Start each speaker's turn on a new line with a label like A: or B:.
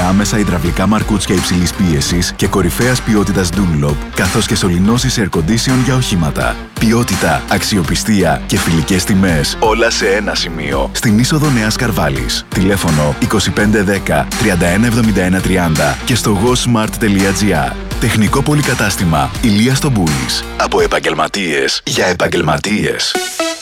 A: άμεσα υδραυλικά μαρκούτσια υψηλής πίεσης και κορυφαίας ποιότητας Dunlop, καθώς και σωληνώσεις air condition για οχήματα. Ποιότητα, αξιοπιστία και φιλικές τιμές, όλα σε ένα σημείο. Στην είσοδο Νέας Καρβάλης. Τηλέφωνο 2510 3171 30 και στο gosmart.gr. Τεχνικό πολυκατάστημα Ηλίας Τομπούλης. Από επαγγελματίες για επαγγελματίες.